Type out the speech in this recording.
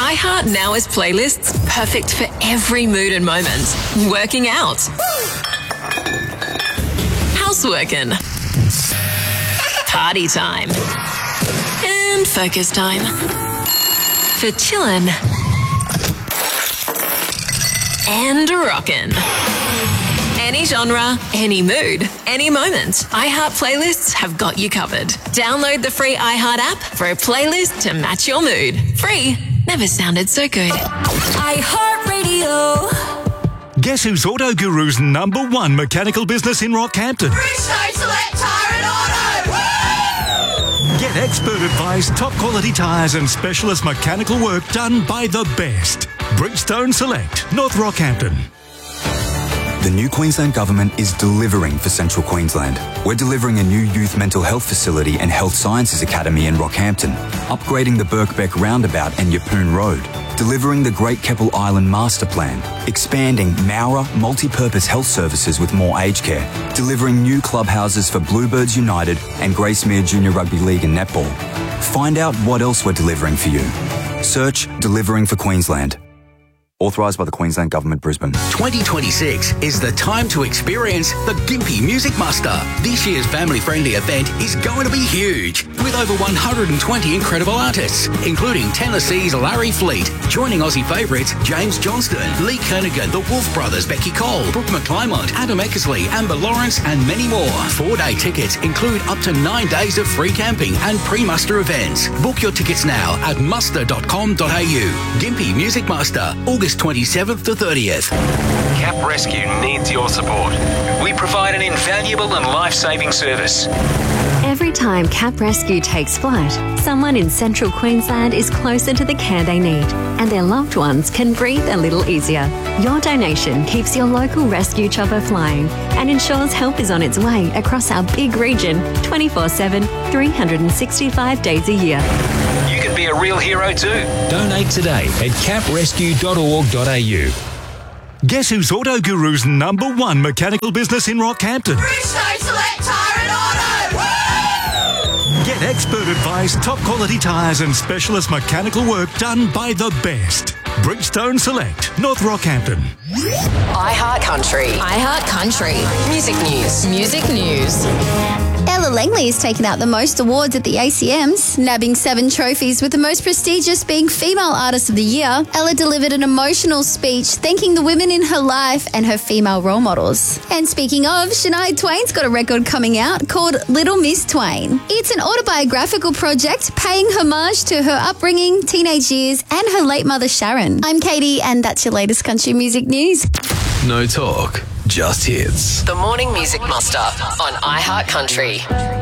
iHeart now has playlists perfect for every mood and moment. Working out. Houseworking. Party time. And focus time. For chillin'. And rockin'. Any genre, any mood, any moment. iHeart playlists have got you covered. Download the free iHeart app for a playlist to match your mood. Free. Never sounded so good. iHeart Radio. Guess who's Auto Guru's #1 mechanical business in Rockhampton? Bridgestone Select Tire and Auto. Woo! Get expert advice, top quality tyres and specialist mechanical work done by the best. Bridgestone Select, North Rockhampton. The new Queensland Government is delivering for Central Queensland. We're delivering a new youth mental health facility and health sciences academy in Rockhampton, upgrading the Birkbeck Roundabout and Yeppoon Road, delivering the Great Keppel Island Master Plan, expanding Mowra multi-purpose health services with more aged care, delivering new clubhouses for Bluebirds United and Gracemere Junior Rugby League and Netball. Find out what else we're delivering for you. Search Delivering for Queensland. Authorised by the Queensland Government, Brisbane. 2026 is the time to experience the Gympie Music Muster. This year's family-friendly event is going to be huge, with over 120 incredible artists, including Tennessee's Larry Fleet, joining Aussie favourites James Johnston, Lee Kernaghan, the Wolf Brothers, Becky Cole, Brooke McClymont, Adam Eckersley, Amber Lawrence, and many more. 4-day tickets include up to 9 days of free camping and pre-muster events. Book your tickets now at muster.com.au. Gympie Music Muster, August 27th to 30th. Cap Rescue needs your support. We provide an invaluable and life-saving service. Every time Cap Rescue takes flight, someone in Central Queensland is closer to the care they need, and their loved ones can breathe a little easier. Your donation keeps your local rescue chopper flying and ensures help is on its way across our big region 24/7, 365 days a year. You can be a real hero too. Donate today at caprescue.org.au. Guess who's Auto Guru's #1 mechanical business in Rockhampton? Bridgestone Select Tire and Auto. Woo! Get expert advice, top quality tyres and specialist mechanical work done by the best. Bridgestone Select, North Rockhampton. iHeart Country. iHeart Country. Music news. Music news. Ella Langley has taken out the most awards at the ACMs, nabbing 7 trophies, with the most prestigious being Female Artist of the Year. Ella delivered an emotional speech thanking the women in her life and her female role models. And speaking of, Shania Twain's got a record coming out called Little Miss Twain. It's an autobiographical project paying homage to her upbringing, teenage years, and her late mother Sharon. I'm Katie, and that's your latest country music news. No talk, just hits. The Morning Music Muster on iHeart Country.